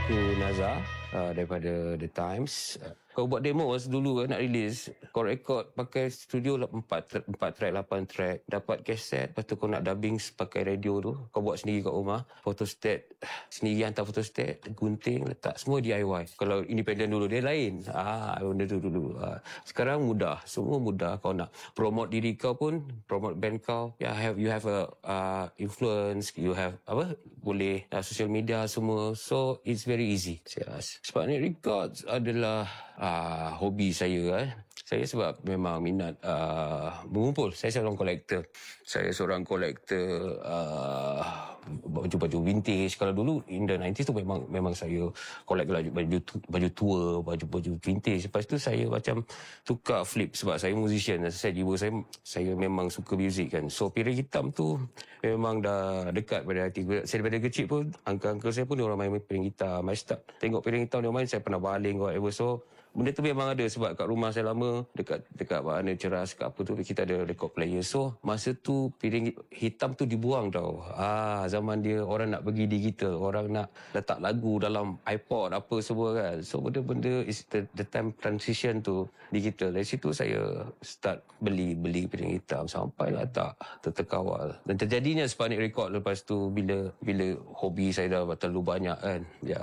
Aku Nazar daripada The Times. Kau buat demo dulu nak release, kau record pakai studio 4 track, 8 track, dapat kaset, lepas tu kau nak dubbing pakai radio tu, kau buat sendiri kat rumah, photostat sendiri, hantar photostat, gunting, letak, semua DIY. Kalau independent dulu dia lain, benda tu dulu. Sekarang mudah, semua mudah. Kau nak promote diri kau pun, promote band kau, you have a influence, you have boleh social media semua, so it's very easy. Sputnik Records adalah hobi saya. Saya sebab memang minat mengumpul. Saya seorang kolektor baju-baju vintage. Kalau dulu in the 90s tu memang saya collect baju tua, baju vintage. Lepas tu saya macam tukar flip sebab saya musician. Saya jiwa saya memang suka muzik kan. So Piring Hitam tu memang dah dekat pada hati. Saya daripada kecil pun, uncle saya pun dia orang main Piring Hitam. I start tengok Piring Hitam dia main, saya pernah baling whatever. So benda tu memang ada sebab kat rumah saya lama dekat mana Ceras kat apa tu kita ada record player. So masa tu Piring Hitam tu dibuang tau. Zaman dia orang nak pergi digital, orang nak letak lagu dalam iPod apa semua kan. So benda-benda is the time transition tu digital. Dari situ saya start beli Piring Hitam sampailah tak terkawal. Dan terjadinya Sputnik Record lepas tu bila hobi saya dah terlalu banyak kan.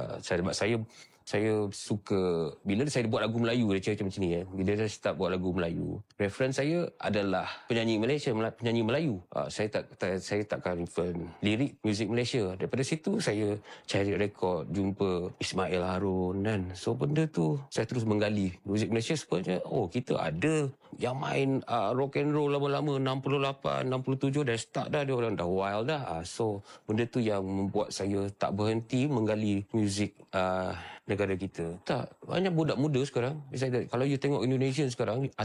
Saya suka bila saya buat lagu Melayu dia macam ni kan. Bila saya start buat lagu Melayu, reference saya adalah penyanyi Malaysia, penyanyi Melayu. Saya takkan reference lirik muzik Malaysia. Daripada situ saya cari rekod, jumpa Ismail Harun kan. So benda tu saya terus menggali muzik Malaysia sebenarnya. Kita ada yang main rock and roll lama-lama 68, 67 dah start dah, dia orang dah wild dah. So benda tu yang membuat saya tak berhenti menggali muzik negara kita. Tak, banyak budak muda sekarang. Misalnya, kalau you tengok Indonesian sekarang,